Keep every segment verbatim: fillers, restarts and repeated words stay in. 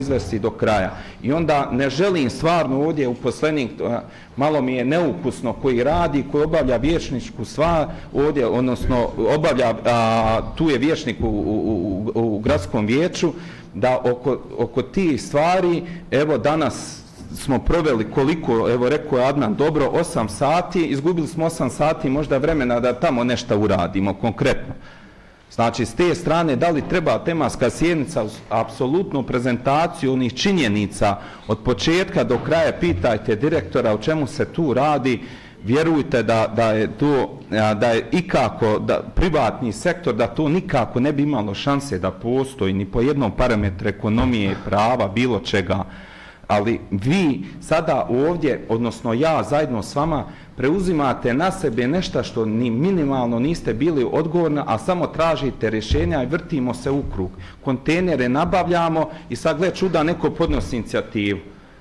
izvesti do kraja. I onda ne želim stvarno ovdje uposlenik, malo mi je neukusno koji radi, koji obavlja vijećničku stvar ovdje, odnosno obavlja, a, tu je vijećnik u, u, u, u gradskom vijeću, da oko, oko tih stvari, evo danas smo proveli koliko, evo rekao je Adnan, dobro, osam sati, izgubili smo osam sati možda vremena da tamo nešto uradimo konkretno. Znači, s te strane, da li treba tematska sjednica, apsolutnu prezentaciju onih činjenica od početka do kraja, pitajte direktora o čemu se tu radi, vjerujte da, da je to, da je ikako, da, privatni sektor, da to nikako ne bi imalo šanse da postoji ni po jednom parametru ekonomije, prava, bilo čega. Ali vi sada ovdje, odnosno ja zajedno s vama, preuzimate na sebe nešto što ni minimalno niste bili odgovorni, a samo tražite rješenja i vrtimo se u krug. Kontejnere nabavljamo i sad gled čuda neko podnosi inicijativu.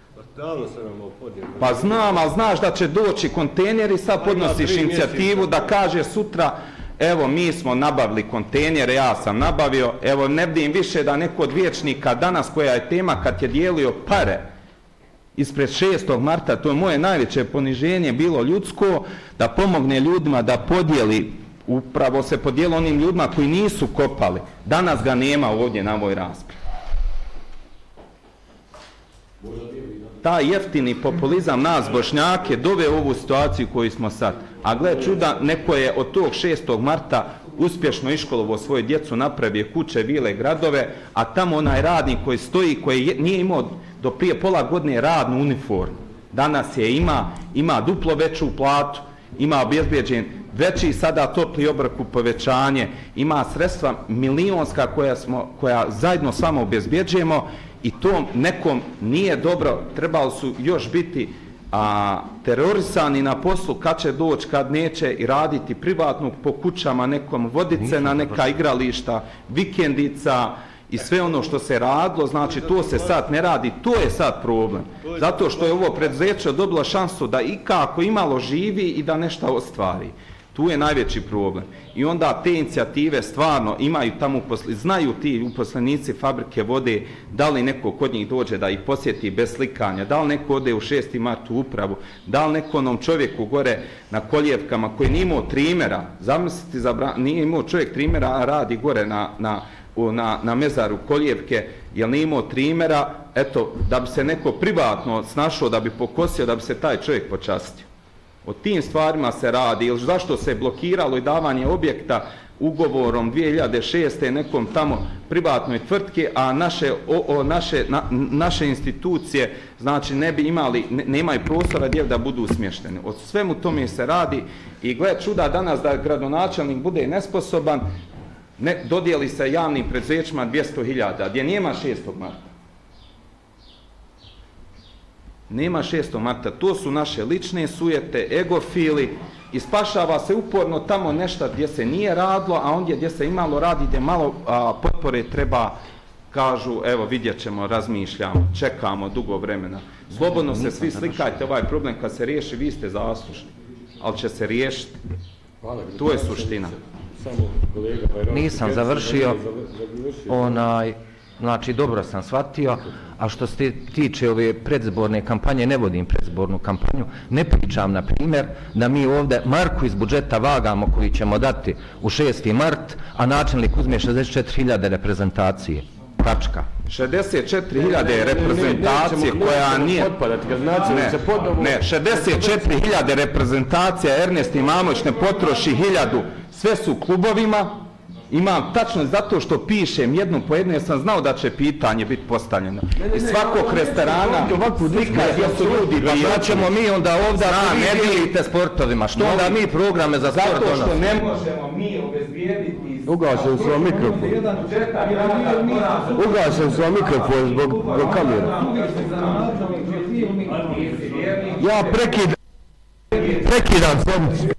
Pa znam, ali znaš da će doći kontejneri, sad podnosiš inicijativu da kaže sutra, evo mi smo nabavili kontejnere, ja sam nabavio, evo ne vidim više da neko od vijećnika danas koja je tema kad je dijelio pare ispred šestog marta, to je moje najveće poniženje bilo ljudsko, da pomogne ljudima da podijeli, upravo se podijeli onim ljudima koji nisu kopali. Danas ga nema ovdje na ovoj raspravi. Ta jeftini populizam nas Bošnjake doveo u ovu situaciju koju smo sad. A gled čuda, neko je od tog šestog marta uspješno iškolovo svoje djecu, napravio kuće, vile, gradove, a tamo onaj radnik koji stoji, koji je, nije imao do prije pola godine radnu uniformu. Danas je ima, ima duplo veću platu, ima obezbeđen veći sada topli obrok u povećanje, ima sredstva milionska koja, smo, koja zajedno s vama obezbeđujemo i to nekom nije dobro, trebali su još biti a, terorisani na poslu kad će doći, kad neće i raditi privatno po kućama nekom, voditi se na neka igrališta, vikendica i sve ono što se radilo, znači to se sad ne radi, to je sad problem. Zato što je ovo preduzeće dobila šansu da ikako imalo živi i da nešto ostvari. Tu je najveći problem. I onda te inicijative stvarno imaju tamo uposle, znaju ti uposlenici fabrike vode, da li neko kod njih dođe da ih posjeti bez slikanja, da li neko ode u šesti mart u upravu, da li neko onom čovjeku gore na koljevkama koji nije imao trimera, zamisliti, zabra, nije imao čovjek trimera, a radi gore na, na, na, na mezaru koljevke, jer nije imao trimera, eto, da bi se neko privatno snašao, da bi pokosio, da bi se taj čovjek počastio. O tim stvarima se radi, ili zašto se blokiralo i davanje objekta ugovorom dvije hiljade šeste nekom tamo privatnoj tvrtke, a naše, o, o, naše, na, naše institucije znači ne bi imali, ne, nemaju prostora gdje da budu smješteni. O svemu tome se radi i gled čuda danas da gradonačelnik bude nesposoban, ne, dodijeli se javnim preduzećima dvjesto hiljada, gdje nema šestog marta. Nema šestog marta, to su naše lične sujete, egofili i spašava se uporno tamo nešto gdje se nije radilo, a ondje gdje se imalo radi, gdje malo a, potpore treba, kažu, evo vidjet ćemo, razmišljamo, čekamo dugo vremena. Slobodno se svi slikajte ovaj problem, kad se riješi, vi ste zaslužni, ali će se riješiti. To je suština. Nisam završio, onaj... Znači, dobro sam shvatio, a što se tiče ove predzborne kampanje, ne vodim predzbornu kampanju, ne pričam, na primjer, da mi ovdje marku iz budžeta vagamo koji ćemo dati u šesti mart, a načelnik uzme šezdeset četiri hiljade reprezentacije. Tačka. šezdeset četiri hiljade reprezentacije koja nije... Ne, ne, šezdeset četiri hiljade reprezentacija, Ernest Imamović ne potroši hiljadu, sve su klubovima. Imam tačno zato što pišem jednu po jednu, jer sam znao da će pitanje biti postavljeno. Iz svakog restorana slika gdje su ljudi. Pa šta ćemo mi onda ovdje ne dijelite sportovima? Što onda mi programe za sport donosimo? Zato što ne možemo mi obezbijediti... Ugašen svoj mikrofon. Ugašen svoj mikrofon zbog kamera. Ja prekidam. Prekidam sjednicu.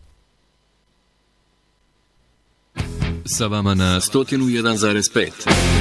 Sa vama na sto jedan zarez pet.